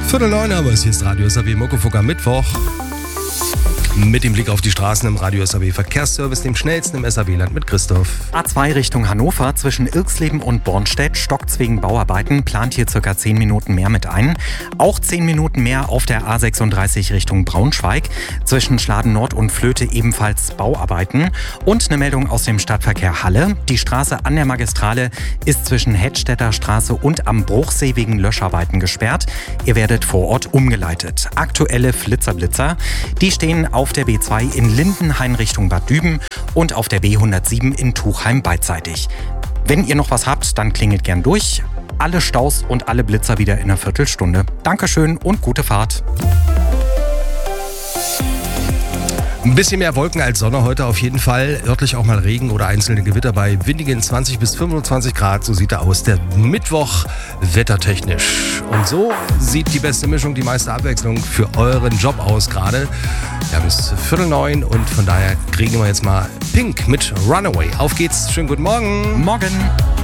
8:45, aber es hier ist Radio SAW Muckefuck am Mittwoch. Mit dem Blick auf die Straßen im Radio SAW Verkehrsservice, dem schnellsten im SAW-Land mit Christoph. A2 Richtung Hannover zwischen Irxleben und Bornstedt stockt's wegen Bauarbeiten, plant hier ca. 10 Minuten mehr mit ein. Auch 10 Minuten mehr auf der A36 Richtung Braunschweig. Zwischen Schladen Nord und Flöte ebenfalls Bauarbeiten. Und eine Meldung aus dem Stadtverkehr Halle. Die Straße an der Magistrale ist zwischen Hedstädter Straße und am Bruchsee wegen Löscharbeiten gesperrt. Ihr werdet vor Ort umgeleitet. Aktuelle Flitzer, die stehen auf der B2 in Lindenhain Richtung Bad Düben und auf der B107 in Tuchheim beidseitig. Wenn ihr noch was habt, dann klingelt gern durch. Alle Staus und alle Blitzer wieder in einer Viertelstunde. Dankeschön und gute Fahrt. Ein bisschen mehr Wolken als Sonne heute auf jeden Fall. Örtlich auch mal Regen oder einzelne Gewitter bei windigen 20 bis 25 Grad. So sieht er aus, der Mittwoch wettertechnisch. Und so sieht die beste Mischung, die meiste Abwechslung für euren Job aus gerade. Ja, bis 8:45 und von daher kriegen wir jetzt mal Pink mit Runaway. Auf geht's, schönen guten Morgen. Morgen.